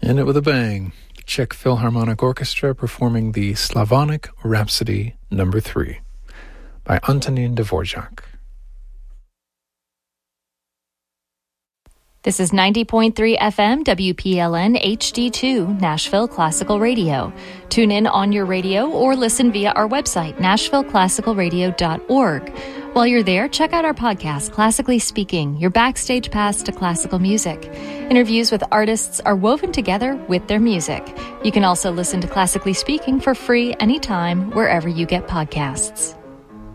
In it with a bang, the Czech Philharmonic Orchestra performing the Slavonic Rhapsody No. 3 by Antonín Dvořák. This is 90.3 FM WPLN HD2 Nashville Classical Radio. Tune in on your radio or listen via our website, nashvilleclassicalradio.org. While you're there, check out our podcast, Classically Speaking, your backstage pass to classical music. Interviews with artists are woven together with their music. You can also listen to Classically Speaking for free anytime, wherever you get podcasts.